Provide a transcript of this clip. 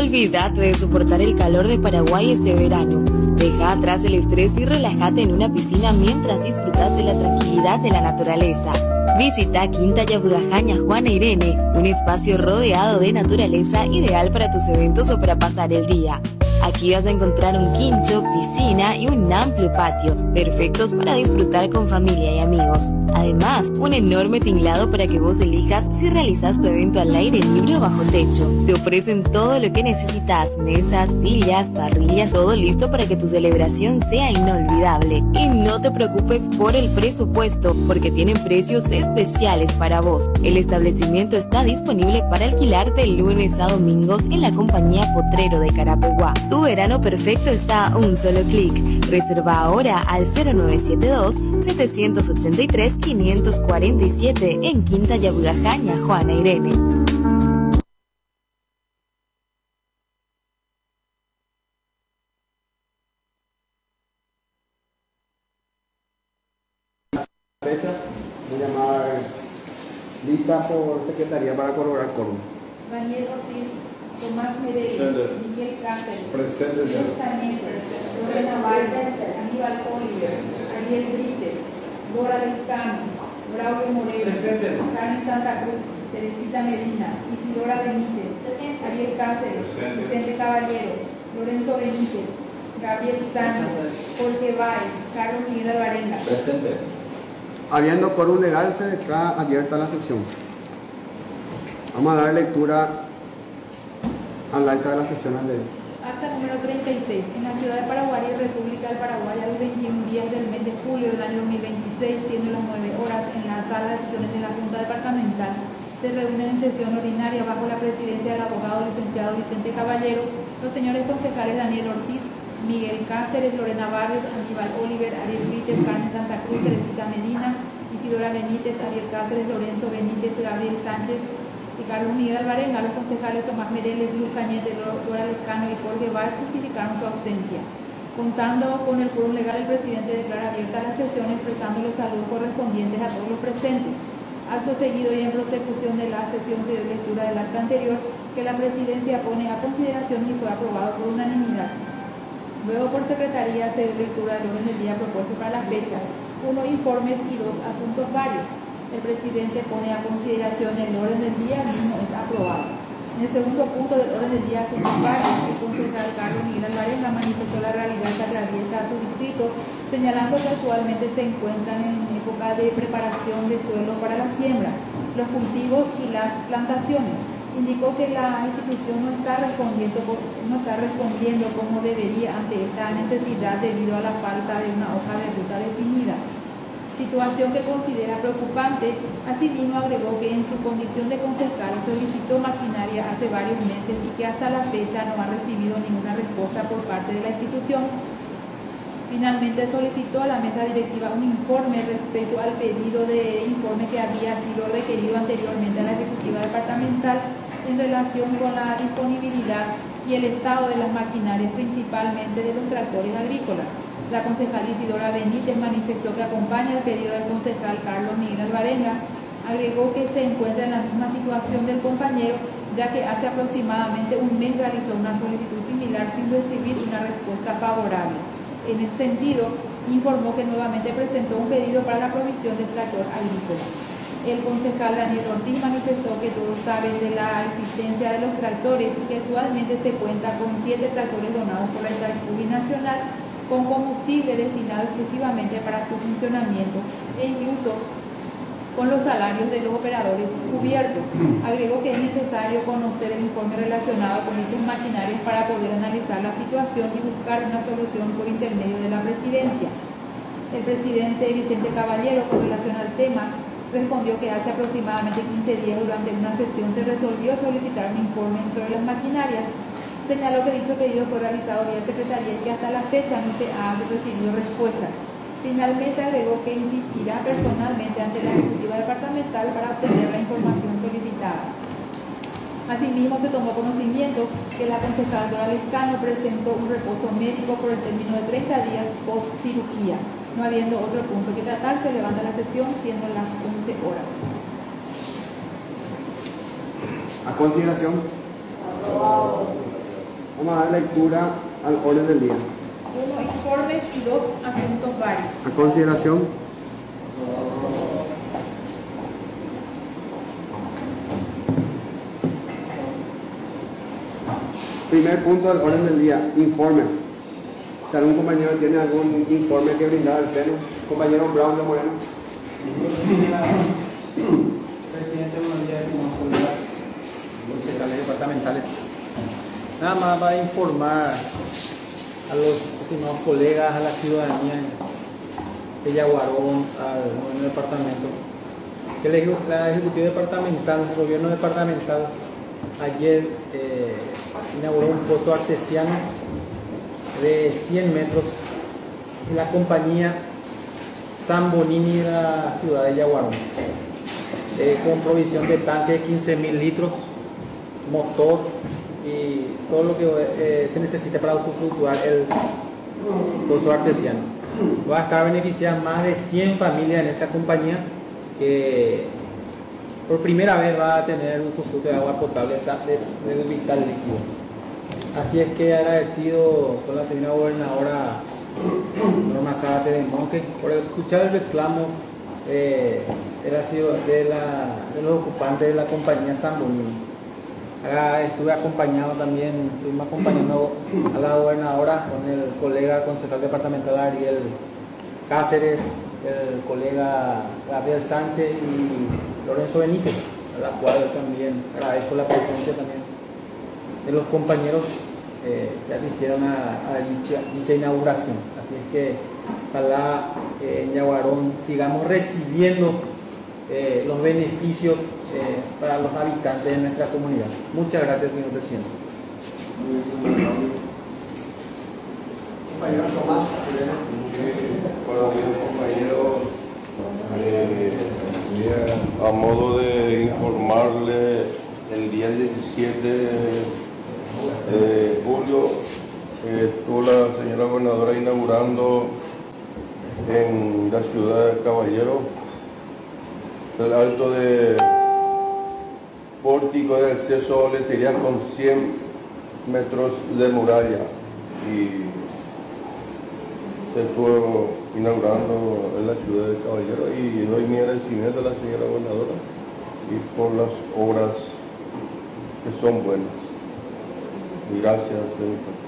Olvídate de soportar el calor de Paraguay este verano. Deja atrás el estrés y relájate en una piscina mientras disfrutas de la tranquilidad de la naturaleza. Visita Quinta Yabugajaña Juana Irene, un espacio rodeado de naturaleza ideal para tus eventos o para pasar el día. Aquí vas a encontrar un quincho, piscina y un amplio patio, perfectos para disfrutar con familia y amigos. Además, un enorme tinglado para que vos elijas si realizas tu evento al aire libre o bajo techo. Te ofrecen todo lo que necesitas, mesas, sillas, parrillas, todo listo para que tu celebración sea inolvidable. Y no te preocupes por el presupuesto, porque tienen precios especiales para vos. El establecimiento está disponible para alquilar de lunes a domingos en la compañía Potrero de Carapeguá. Tu verano perfecto está a un solo clic. Reserva ahora al 0972-783-547 en Quinta Yabugajaña Juana Irene. Fecha, voy a llamar lista por secretaría para corroborar quórum. Daniel Ortiz, Tomás Medellín, Miguel Cáceres, Presente. Lorena Vargas, Aníbal Oliver, Ariel Brite, Dora Lescano, Braulio Moreno, Carmen Santa Cruz, Teresita Medina, Isidora Benítez, Ariel Cáceres, Vicente Caballero, Lorenzo Benítez, Gabriel Sánchez, Jorge Báez, Carlos Miguel Alvarenga. Presente. Habiendo quórum legal, se declara abierta la sesión. Vamos a dar lectura al acta de la sesión al leer. Acta número 36. En la ciudad de Paraguay y República del Paraguay, a los 21 días del mes de julio del año 2026, siendo las 9 horas, en la sala de sesiones de la Junta Departamental, se reúnen en sesión ordinaria bajo la presidencia del abogado licenciado Vicente Caballero, los señores concejales Daniel Ortiz, Miguel Cáceres, Lorena Barrios, Aníbal Oliver, Ariel Brites, Carmen Santa Cruz, Teresita Medina, Isidora Benítez, Ariel Cáceres, Lorenzo Benítez, Gabriel Sánchez y Carlos Miguel Alvarenga. Los concejales Tomás Mereles, Luz Cañete, Dora Lescano y Jorge Báez justificaron su ausencia. Contando con el quórum legal, el presidente declara abierta la sesión expresando los saludos correspondientes a todos los presentes. Acto seguido y en prosecución de la sesión que dio lectura del acta anterior, que la presidencia pone a consideración y fue aprobado por unanimidad. Luego, por secretaría, se dio lectura del orden del día propuesto para la fecha. 1, informes y 2, asuntos varios. El presidente pone a consideración el orden del día, el mismo es aprobado. En el segundo punto del orden del día, asuntos varios, el concejal Carlos Miguel Alvarenga manifestó la realidad que atraviesa su distrito, señalando que actualmente se encuentran en época de preparación de suelo para la siembra, los cultivos y las plantaciones. Indicó que la institución no está respondiendo como debería ante esta necesidad debido a la falta de una hoja de ruta definida, situación que considera preocupante. Asimismo, agregó que en su condición de concejal solicitó maquinaria hace varios meses y que hasta la fecha no ha recibido ninguna respuesta por parte de la institución. Finalmente solicitó a la mesa directiva un informe respecto al pedido de informe que había sido requerido anteriormente a la ejecutiva departamental en relación con la disponibilidad y el estado de las maquinarias, principalmente de los tractores agrícolas. La concejal Isidora Benítez manifestó que acompaña el pedido del concejal Carlos Miguel Alvarenga. Agregó que se encuentra en la misma situación del compañero, ya que hace aproximadamente un mes realizó una solicitud similar sin recibir una respuesta favorable. En ese sentido, informó que nuevamente presentó un pedido para la provisión del tractor agrícola. El concejal Daniel Ortiz manifestó que todos saben de la existencia de los tractores y que actualmente se cuenta con 7 tractores donados por la Itaipubi Nacional con combustible destinado exclusivamente para su funcionamiento e incluso con los salarios de los operadores cubiertos. Agregó que es necesario conocer el informe relacionado con estos maquinarios para poder analizar la situación y buscar una solución por intermedio de la presidencia. El presidente Vicente Caballero, con relación al tema, respondió que hace aproximadamente 15 días durante una sesión se resolvió solicitar un informe sobre las maquinarias. Señaló que dicho pedido fue realizado vía secretaría y que hasta la fecha no se ha recibido respuesta. Finalmente agregó que insistirá personalmente ante la ejecutiva departamental para obtener la información solicitada. Asimismo, se tomó conocimiento que la concejal Dora Lescano presentó un reposo médico por el término de 30 días post cirugía. No habiendo otro punto que tratar, se levanta la sesión siendo las 11 horas. A consideración. Vamos a dar lectura al orden del día. 1 informes y 2 asuntos varios. A consideración. Primer punto del orden del día, informes. Si algún compañero tiene algún informe que brindar al pleno, compañero Brown de Moreno. Presidente, buenos días, los secretarios departamentales. Nada más va a informar a los estimados colegas, a la ciudadanía de Yaguarón, al gobierno departamento, que la ejecutiva departamental, el gobierno departamental, ayer inauguró un pozo artesiano de 100 metros en la compañía San Bonini de la ciudad de Yaguarón, con provisión de tanque de 15.000 litros, motor y todo lo que se necesita para usufructuar el pozo artesiano. Va a estar beneficiando más de 100 familias en esa compañía que por primera vez va a tener un usufructo de agua potable de vital líquido. Así es que agradecido con la señora gobernadora Norma Zárate de Monte por escuchar el reclamo de los ocupantes de la compañía San Bonini. Estuvimos acompañando a la gobernadora con el colega concejal departamental Ariel Cáceres, el colega Gabriel Sánchez y Lorenzo Benítez, a la cual también agradezco la presencia también de los compañeros que asistieron a dicha inauguración. Así es que ojalá en Yaguarón sigamos recibiendo los beneficios para los habitantes de nuestra comunidad. Muchas gracias, señor presidente. Compañero Tomás. Buenos días, compañeros. A modo de informarle, el día 17 de julio estuvo la señora gobernadora inaugurando en la ciudad de Caballero el alto de pórtico de acceso a boletería con 100 metros de muralla, y se estuvo inaugurando en la ciudad de Caballero, y doy mi agradecimiento a la señora gobernadora y por las obras que son buenas. Gracias, señor.